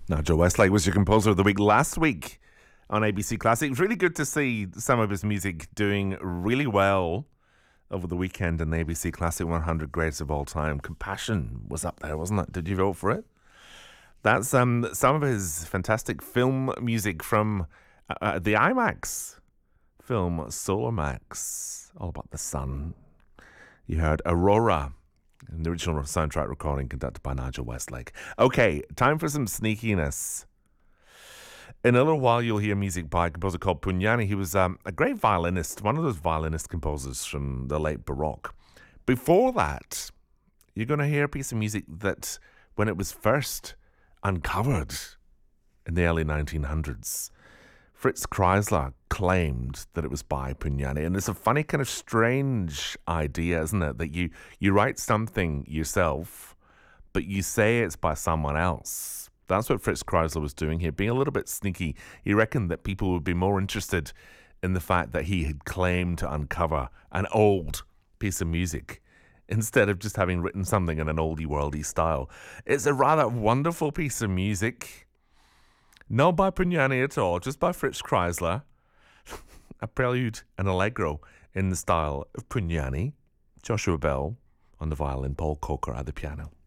Nigel Westlake was your composer of the week last week on ABC Classic. It was really good to see some of his music doing really well over the weekend in the ABC Classic 100 Greatest of All Time. Compassion was up there, wasn't it? Did you vote for it? That's some of his fantastic film music from the IMAX film Solar Max, all about the sun. You heard Aurora, the original soundtrack recording conducted by Nigel Westlake. Okay, time for some sneakiness. In a little while, you'll hear music by a composer called Pugnani. He was a great violinist, one of those violinist composers from the late Baroque. Before that, you're going to hear a piece of music that, when it was first uncovered in the early 1900s, Fritz Kreisler claimed that it was by Pugnani. And it's a funny kind of strange idea, isn't it? That you write something yourself, but you say it's by someone else. That's what Fritz Kreisler was doing here, being a little bit sneaky. He reckoned that people would be more interested in the fact that he had claimed to uncover an old piece of music instead of just having written something in an oldie-worldy style. It's a rather wonderful piece of music. Not by Pugnani at all, just by Fritz Kreisler. A prelude and allegro in the style of Pugnani. Joshua Bell on the violin, Paul Coker at the piano.